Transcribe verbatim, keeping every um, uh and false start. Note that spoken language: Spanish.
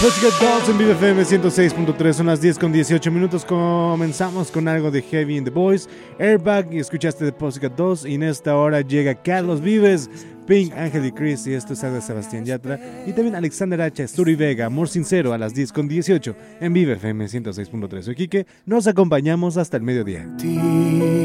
Pussycat Dolls en Vive F M ciento seis punto tres, son las diez con dieciocho minutos. Comenzamos con algo de Heavy in the Boys, Airbag, y escuchaste de Pussycat Dolls. Y en esta hora llega Carlos Vives, Pink, Ángel y Chris, y esto es algo de Sebastián Yatra. Y también Alexander H, Suri Vega, Amor Sincero, a las diez con dieciocho en Vive F M ciento seis punto tres. Soy Quique, nos acompañamos hasta el mediodía.